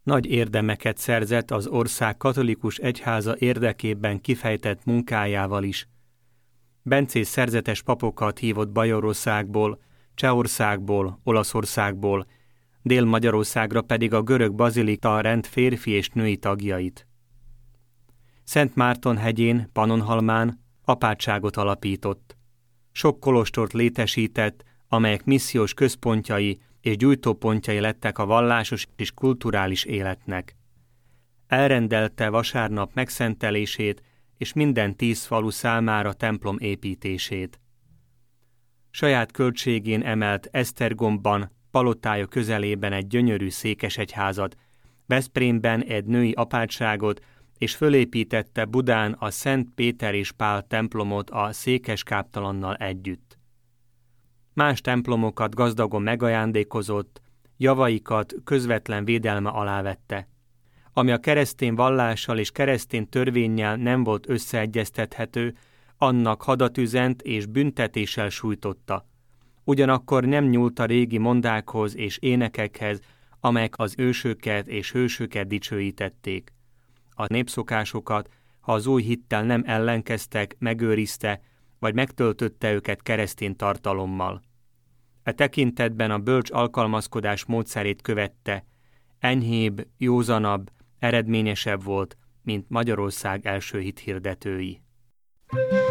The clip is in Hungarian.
Nagy érdemeket szerzett az ország katolikus egyháza érdekében kifejtett munkájával is. Bencés szerzetes papokat hívott Bajorországból, Csehországból, Olaszországból, Dél-Magyarországra pedig a görög bazilika rend férfi és női tagjait. Szent Márton hegyén, Pannonhalmán apátságot alapított. Sok kolostort létesített, amelyek missziós központjai és gyújtópontjai lettek a vallásos és kulturális életnek. Elrendelte vasárnap megszentelését és minden 10 falu számára templom építését. Saját költségén emelt Esztergomban, palotája közelében egy gyönyörű székesegyházat, Veszprémben egy női apátságot, és fölépítette Budán a Szent Péter és Pál templomot a székeskáptalannal együtt. Más templomokat gazdagon megajándékozott, javaikat közvetlen védelme alá vette. Ami a keresztény vallással és keresztény törvénnyel nem volt összeegyeztethető, annak hadat üzent és büntetéssel sújtotta. Ugyanakkor nem nyúlt a régi mondákhoz és énekekhez, amelyek az ősöket és hősöket dicsőítették. A népszokásokat, ha az új hittel nem ellenkeztek, megőrizte, vagy megtöltötte őket keresztény tartalommal. E tekintetben a bölcs alkalmazkodás módszerét követte, enyhébb, józanabb, eredményesebb volt, mint Magyarország első hithirdetői.